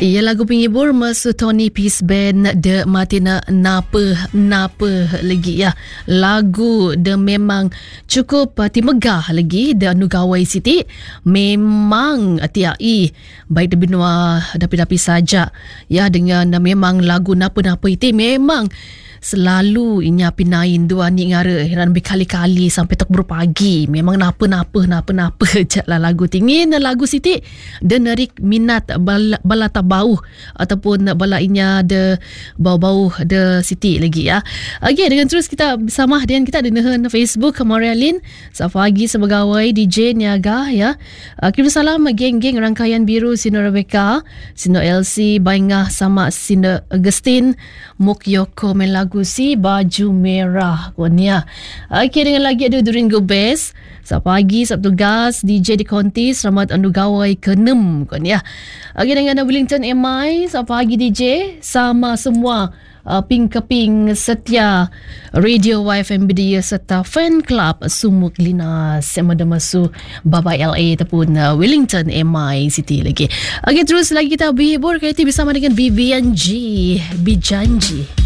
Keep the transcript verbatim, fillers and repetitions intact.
Ia lagu penghibur masa Tony Peace Band de Martina napa napa lagi ya. Lagu de memang cukup uh, timegah lagi de Nugawai Siti. Memang tiai baik de binua dapi-dapi saja ya, dengan uh, memang lagu napa-napa itu memang selalu inya pinain dua ni ngara heran berkali-kali sampai tak berpagi. Memang napa-napa napa-napa je lah lagu tingin lagu Siti dan narik minat bala, bala tabau ataupun bala inya de bau-bau de Siti lagi ya. Okey, dengan terus kita bersama dengan kita di nehan Facebook Marialin Safagi sebagawai D J niaga ya. Kirim salam geng-geng rangkaian biru Sino Rebecca, Sino L C Baingah sama Sino Agustin Mukyoko melagu si baju merah konia. Okey, dengan lagi ada Duringo Best Sabtu pagi Sabtu gas D J di Konti selamat andu gawai keenam konia. Okey, dengan Wellington M I Sabtu pagi D J sama semua uh, ping keping setia Radio Y F M B D serta fan club Sumuk Linas yang ada masuk Baba L A ataupun uh, Wellington M I City lagi. Okey, terus lagi kita berhibur kali ini bersama dengan Vivian G Bijanji.